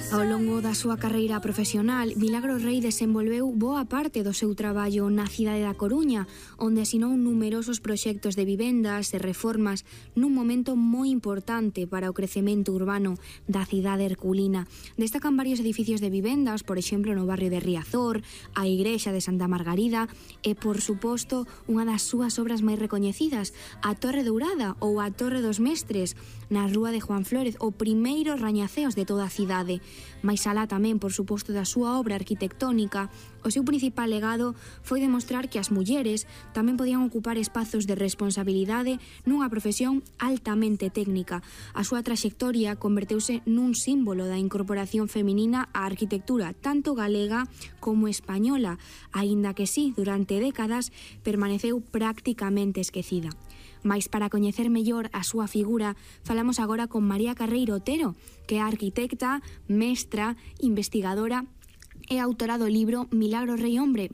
Ao longo da súa carreira profesional, Milagros Rei desenvolveu boa parte do seu traballo na cidade da Coruña, onde asinou numerosos proxectos de vivendas e reformas nun momento moi importante para o crecemento urbano da cidade herculina. Destacan varios edificios de vivendas, por exemplo, no barrio de Riazor, a igrexa de Santa Margarida e, por suposto, unha das súas obras máis recoñecidas, a Torre Dourada ou a Torre dos Mestres, na rúa de Juan Flórez, o primeiro rañaceos de toda a cidade. Mais alá tamén, por suposto, da súa obra arquitectónica, o seu principal legado foi demostrar que as mulleres tamén podían ocupar espazos de responsabilidade nunha profesión altamente técnica. A súa traxectoria converteuse nun símbolo da incorporación feminina á arquitectura, tanto galega como española, aínda que sí, durante décadas permaneceu prácticamente esquecida. Mais para coñecer mellor a súa figura, falamos agora con María Carreiro Otero, que é arquitecta, mestra, investigadora e autora do libro Milagros Rei Hombre,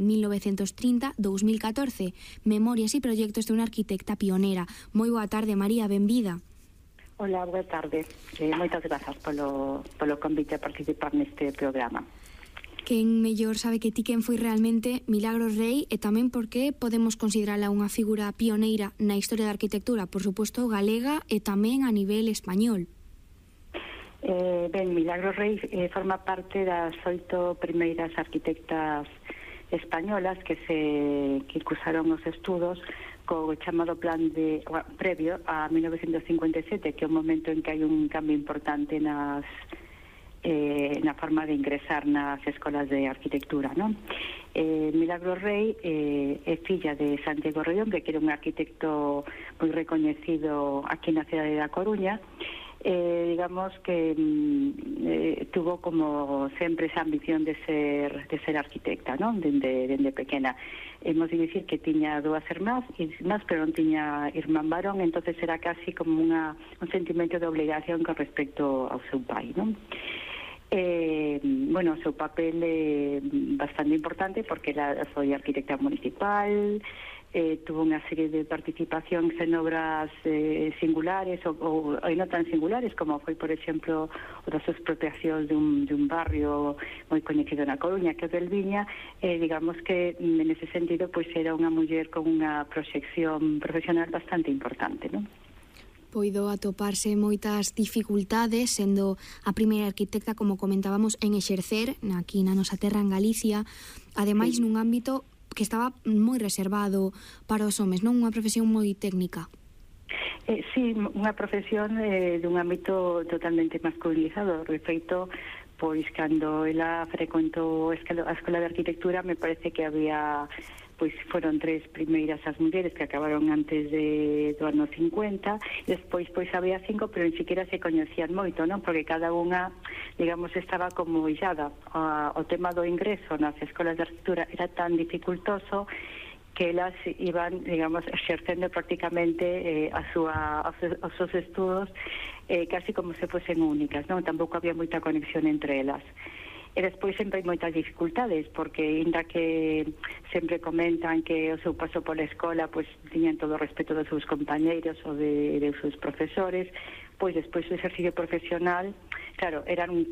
1930-2014, Memorias e proxectos de unha arquitecta pionera. Moi boa tarde, María, benvida. Hola, boa tarde. Moitas grazas polo convite a participar neste programa. Quen mellor sabe que ti quen foi realmente Milagros Rei e tamén porque podemos considerala unha figura pioneira na historia da arquitectura, por suposto galega e tamén a nivel español. Ben, Milagros Rei forma parte das 8 primeiras arquitectas españolas que cursaron os estudos co chamado plan previo a 1957, que é un momento en que hai un cambio importante na forma de ingresar nas escolas de arquitectura, non? Milagros Rei é filla de Santiago Rei Hombre, que era un arquitecto moi recoñecido aquí na cidade da Coruña. Digamos que tuvo como sempre esa ambición de ser arquitecta, non? Dende pequena. Hemos de dicir que tiña dúas irmás, pero non tiña irmán varón, entonces era casi como un sentimento de obligación con respecto ao seu pai, non? Bueno, o seu papel é bastante importante porque ela foi arquitecta municipal, tuvo unha serie de participacións en obras singulares ou non tan singulares, como foi, por exemplo, das expropiacións dun barrio moi coñecido na Coruña, que é o del Viña. Digamos que, en ese sentido, pois era unha muller con unha proxección profesional bastante importante, non? Poido atoparse moitas dificultades sendo a primeira arquitecta, como comentábamos, en exercer aquí na nosa terra, en Galicia, ademais nun ámbito que estaba moi reservado para os homes, non? Unha profesión moi técnica. Sí, unha profesión dun ámbito totalmente masculinizado. Respecto, pois, cando ela frecuentou a Escola de Arquitectura, me parece que había, pois foron 3 primeiras as mulleres que acabaron antes do ano 50, despois pois había 5, pero ni siquiera se coñecían moito, non? Porque cada unha, digamos, estaba como illada. O tema do ingreso nas escolas de arquitectura era tan dificultoso que elas iban, digamos, exercendo prácticamente os seus estudos casi como se fosen únicas, non? Tampouco había moita conexión entre elas. E despois sempre hai moitas dificultades, porque ainda que sempre comentan que o seu paso pola escola pois tiñan todo o respeto dos seus compañeiros ou dos seus profesores, pois despois o exercicio profesional, claro, eran un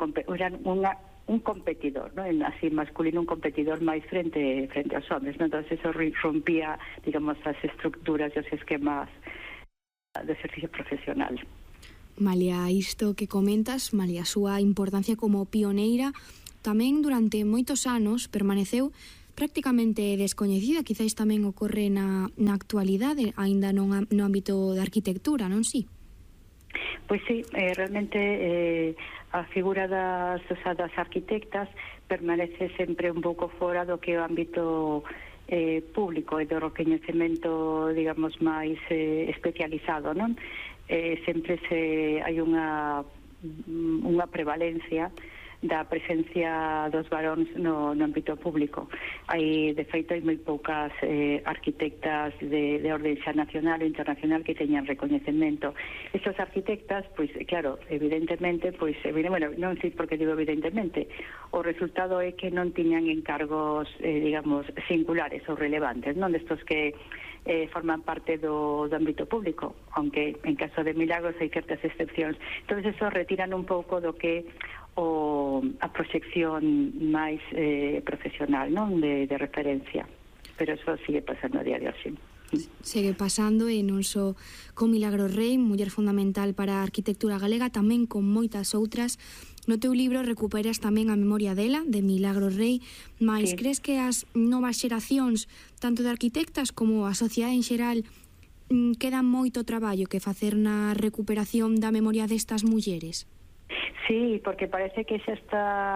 competidor, non? Así masculino, un competidor máis frente aos homens, non? Entón eso rompía, digamos, as estructuras e os esquemas do exercicio profesional. Malia isto que comentas, malia a súa importancia como pioneira, tamén durante moitos anos permaneceu prácticamente descoñecida, quizáis tamén ocorre na actualidade, aínda no ámbito da arquitectura, non si? Pois sí, realmente a figura das arquitectas permanece sempre un pouco fora do que é o ámbito público e do recoñecemento, digamos, máis especializado, non? Sempre hai unha prevalencia da presencia dos varóns no ámbito público. De feito, hai moi poucas arquitectas de orden xa nacional ou internacional que teñan recoñecemento. Estas arquitectas, pois, claro, evidentemente, bueno, non sei por que digo evidentemente, o resultado é que non tiñan encargos, digamos, singulares ou relevantes, non destos que forman parte do ámbito público, aunque en caso de Milagros hai certas excepcións. Entón, eso retiran un pouco do que o a proxección máis profesional, non, de referencia. Pero eso sigue pasando a día de hoxe. Segue pasando, e non só con Milagros Rei, muller fundamental para a arquitectura galega, tamén con moitas outras. No teu libro recuperas tamén a memoria dela, de Milagros Rei, mas crees que as novas xeracións, tanto de arquitectas como a sociedade en xeral, queda moito traballo que facer na recuperación da memoria destas mulleres? Sí, porque parece que xa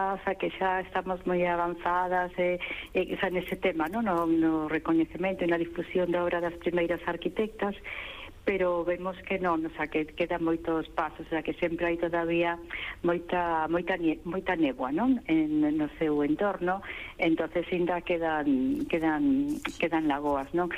estamos moi avanzadas nese tema, no recoñecemento e na difusión da obra das primeiras arquitectas, pero vemos que non, que quedan moitos pasos, que sempre hai todavía moita néboa, non, no seu entorno. Entonces ainda quedan lagoas, non?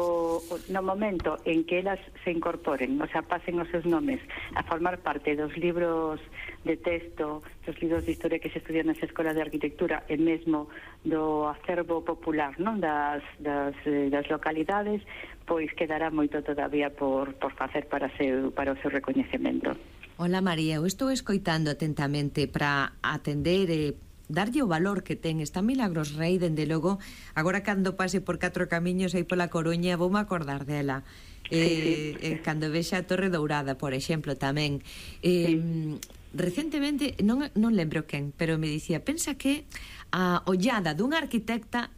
No momento en que elas se incorporen, pasen os seus nomes a formar parte dos libros de texto, dos libros de historia que se estudian nas escolas de arquitectura e mesmo do acervo popular, non, das localidades, pois quedará moito todavía por facer para o seu recoñecemento. Hola María, eu estou escoitando atentamente para atender e darlle o valor que ten esta Milagros Rei. Dende logo, agora cando pase por 4 camiños aí pola Coruña, voume acordar dela. Cando vexa a Torre Dourada, por exemplo, tamén. Recentemente, non lembro quen, pero me dicía, pensa que a ollada dunha arquitecta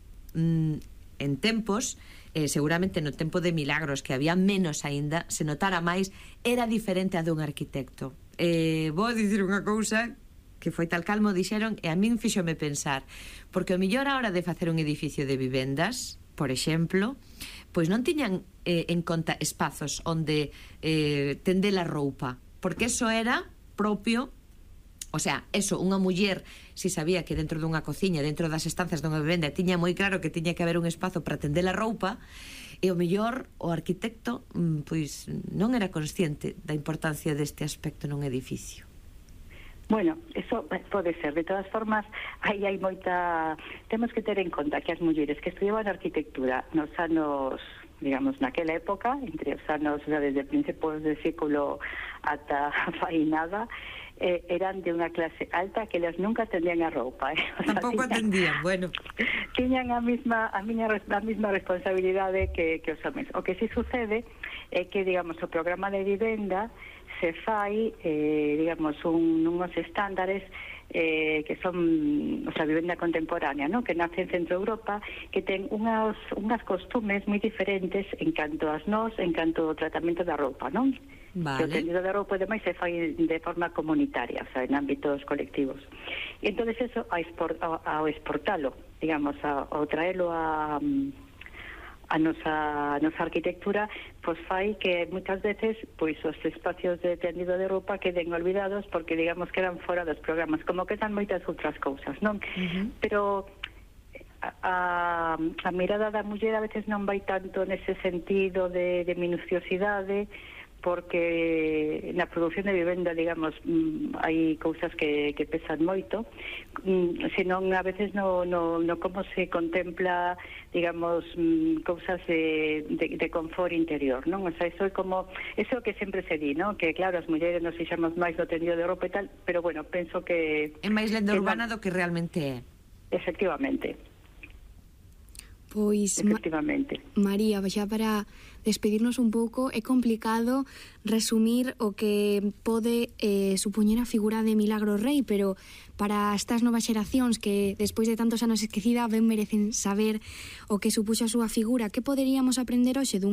en tempos, seguramente no tempo de Milagros, que había menos aínda, se notara máis, era diferente a dun arquitecto. Vou dicir unha cousa que foi tal calmo dixeron, e a min fíxome pensar, porque o mellor a hora de facer un edificio de vivendas, por exemplo, pois non tiñan en conta espazos onde tender a roupa, porque eso era propio. O sea, eso, unha muller, si sabía que dentro dunha cociña, dentro das estancias dunha vivenda, tiña moi claro que tiña que haber un espazo para tender a roupa, e o mellor o arquitecto pois non era consciente da importancia deste aspecto nun edificio. Bueno, eso pode ser. De todas formas, aí hai moita... Temos que ter en conta que as mulleres que estudiaban arquitectura nos anos, digamos, naquela época, entre os anos desde principios do século ata fai nada, eran de unha clase alta que elas nunca tendían a roupa. Tampouco atendían, bueno. Tiñan a mesma responsabilidade que os homens. O que si sucede é que, digamos, o programa de vivenda se fai, digamos, unhos estándares que son, vivenda contemporánea, ¿no?, que nace en Centro Europa, que ten unhas costumes moi diferentes en canto ás nós, en canto ao tratamento da roupa, non? Vale. Que o tendido de roupa e demais se fai de forma comunitaria, en ámbitos colectivos. E entón eso, ao exportalo, digamos, ao traelo a nosa arquitectura, pois fai que moitas veces pois os espacios de tendido de roupa queden olvidados porque, digamos, quedan fora dos programas, como quedan moitas outras cousas, non? Pero a mirada da muller a veces non vai tanto nese sentido de minuciosidade, porque na produción de vivenda, digamos, hai cousas que pesan moito, senón a veces no como se contempla, digamos, cousas de confort interior, non? O sea, eso é como, eso que sempre se di, non? Que claro, as mulleres nos fixamos máis do tendido de roupa e tal, pero bueno, penso que... É máis lenda urbana do que realmente é. Efectivamente. Pois, María, xa para despedirnos un pouco, é complicado resumir o que pode supoñer a figura de Milagros Rei, pero para estas novas xeracións que despois de tantos anos esquecida ben merecen saber o que supuxo a súa figura, que poderíamos aprender hoxe dun